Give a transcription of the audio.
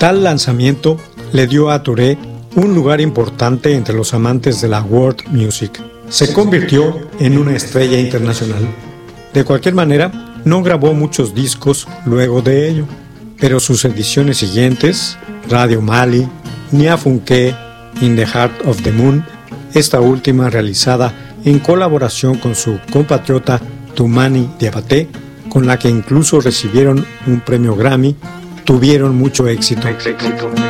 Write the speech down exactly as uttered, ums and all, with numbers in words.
Tal lanzamiento le dio a Touré un lugar importante entre los amantes de la world music. Se convirtió en una estrella internacional. De cualquier manera, no grabó muchos discos luego de ello, pero sus ediciones siguientes, Radio Mali, Nia Funke, In the Heart of the Moon, esta última realizada en colaboración con su compatriota Toumani Diabaté, con la que incluso recibieron un premio Grammy, tuvieron mucho éxito.